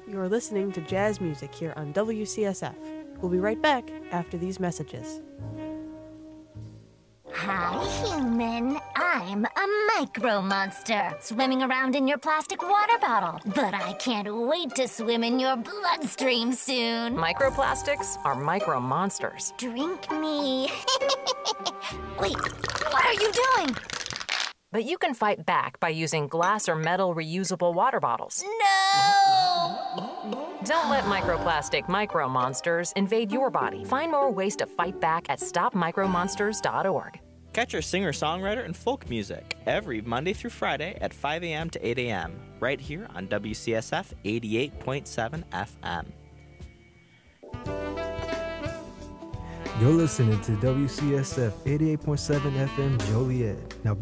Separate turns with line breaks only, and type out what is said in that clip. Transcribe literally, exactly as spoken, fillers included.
You're listening to jazz music here on W C S F. We'll be right back after these messages.
Hi, human. I'm a micro monster, swimming around in your plastic water bottle. But I can't wait to swim in your bloodstream soon.
Microplastics are micro monsters.
Drink me. Wait, what are you doing?
But you can fight back by using glass or metal reusable water bottles.
No!
Don't let microplastic micro monsters invade your body. Find more ways to fight back at stop micro monsters dot org.
Catch our singer-songwriter and folk music every Monday through Friday at five a.m. to eight a.m. right here on W C S F eighty-eight point seven F M.
You're listening to W C S F eighty-eight point seven F M Joliet. Now